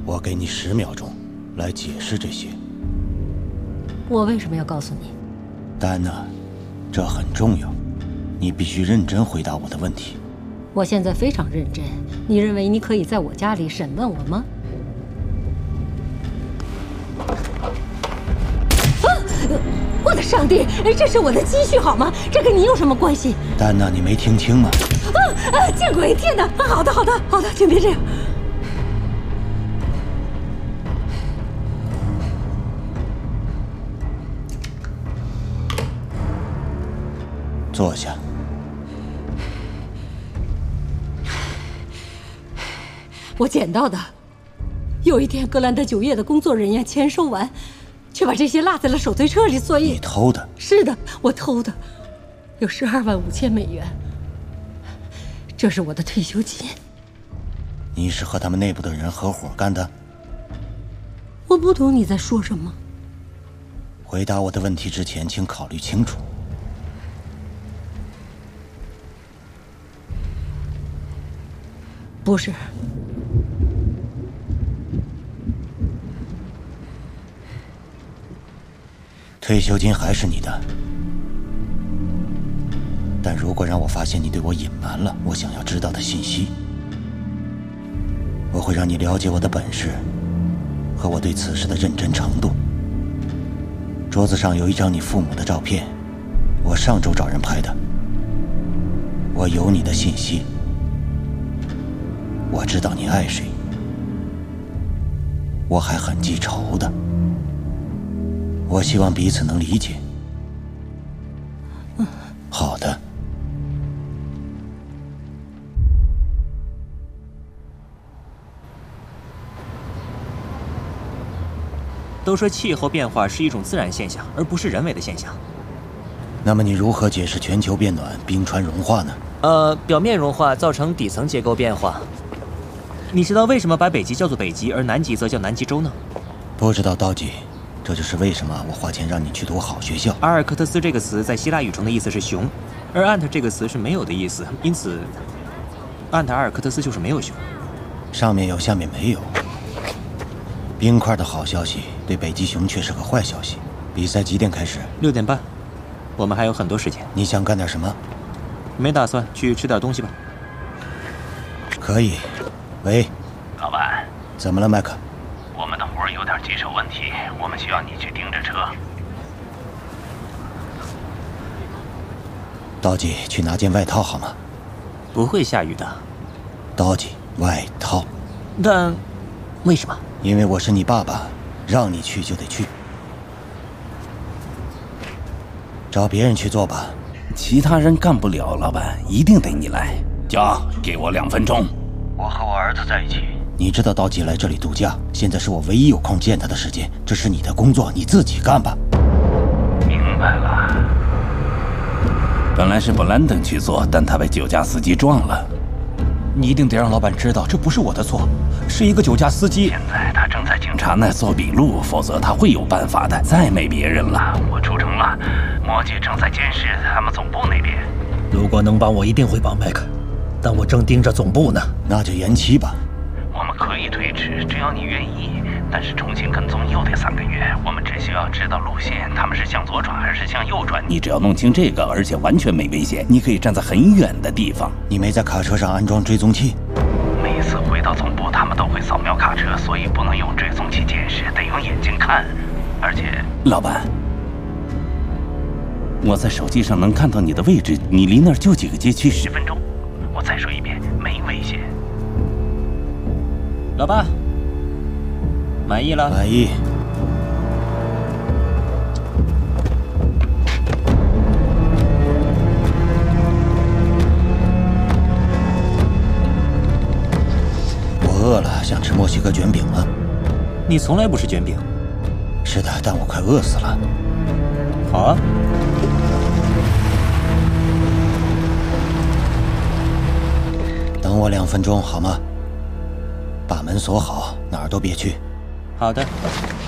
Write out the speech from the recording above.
我给你10秒钟，来解释这些。 我为什么要告诉你？ 丹娜，这很重要，你必须认真回答我的问题。 我现在非常认真。你认为你可以在我家里审问我吗？我的上帝，这是我的积蓄好吗？这跟你有什么关系？ 丹娜，你没听清吗？ 见鬼！天哪！好的，请别这样。 坐下。 我捡到的。有一天，格兰德酒业的工作人员签收完，却把这些落在了手推车里，所以你偷的？ 是的，我偷的，有12.5万美元。这是我的退休金。 你是和他们内部的人合伙干的？ 我不懂你在说什么。 回答我的问题之前，请考虑清楚。 不是。 退休金还是你的，但如果让我发现你对我隐瞒了我想要知道的信息，我会让你了解我的本事和我对此事的认真程度。桌子上有一张你父母的照片，我上周找人拍的。我有你的信息，我知道你爱谁，我还很记仇的。我希望彼此能理解。好的。 都说气候变化是一种自然现象，而不是人为的现象。 那么你如何解释全球变暖、冰川融化呢？ 表面融化造成底层结构变化。你知道为什么把北极叫做北极，而南极则叫南极洲呢？ 不知道，道吉。这就是为什么我花钱让你去读好学校。 阿尔克特斯这个词在希腊语中的意思是熊，而安特这个词是没有的意思，因此安特阿尔克特斯就是没有熊。 上面有，下面没有。冰块的好消息对北极熊却是个坏消息。比赛几点开始 ？6点半。我们还有很多时间。 你想干点什么？ 没打算，去吃点东西吧。 可以。喂， 老板。 怎么了，麦克？ 我们的活有点棘手问题，我们需要你去盯着车。 道吉，去拿件外套好吗？ 不会下雨的。 道吉，外套。 但为什么？ 因为我是你爸爸，让你去就得去。找别人去做吧。 其他人干不了，老板，一定得你来。 家，给我2分钟。 我和我儿子在一起。你知道道吉来这里度假，现在是我唯一有空见他的时间。这是你的工作，你自己干吧。 明白了。 本来是布兰登去做，但他被酒驾司机撞了。 你一定得让老板知道，这不是我的错，是一个酒驾司机。 现在他正在警察那做笔录，否则他会有办法的。再没别人了。 我出城了，魔姐正在监视他们总部那边。 如果能帮，我一定会帮麦克，但我正盯着总部呢。 那就延期吧。 我们可以推迟，只要你愿意。但是重新跟踪又得3个月。我们只需要知道路线，他们是向左转还是向右转。 你只要弄清这个，而且完全没危险，你可以站在很远的地方。 你没在卡车上安装追踪器？ 每次回到总部，他们都会扫描卡车，所以不能用追踪器监视，得用眼睛看。而且， 老板，我在手机上能看到你的位置，你离那儿就几个街区。 10分钟。我再说一遍，没危险。 老爸，满意了？ 满意。我饿了，想吃墨西哥卷饼了。 你从来不吃卷饼。 是的，但我快饿死了。 好啊。 等我2分钟好吗？把门锁好，哪儿都别去。 好的。